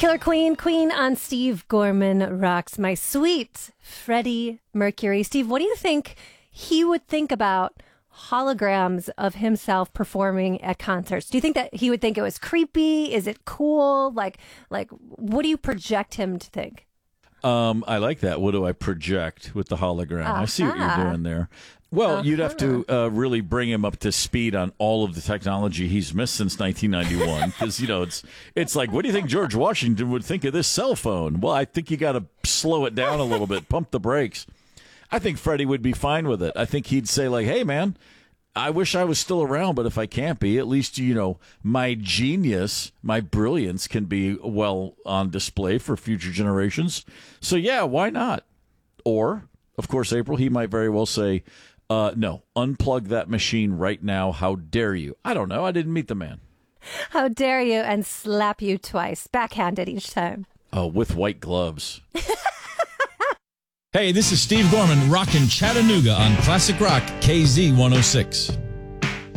Killer Queen on Steve Gorman Rocks. My sweet Freddie Mercury. Steve, what do you think he would think about holograms of himself performing at concerts? Do you think that he would think it was creepy? Is it cool? Like, what do you project him to think? I like that. What do I project with the hologram? I see what you're doing there. Well, you'd have to really bring him up to speed on all of the technology he's missed since 1991. Because, it's like, what do you think George Washington would think of this cell phone? Well, I think you got to slow it down a little bit, pump the brakes. I think Freddie would be fine with it. I think he'd say, like, hey, man, I wish I was still around, but if I can't be, at least, my genius, my brilliance can be well on display for future generations. So, yeah, why not? Or, of course, April, he might very well say, no, unplug that machine right now. How dare you? I don't know. I didn't meet the man. How dare you, and slap you twice, backhanded each time. Oh, with white gloves. Hey, this is Steve Gorman rocking Chattanooga on Classic Rock KZ 106.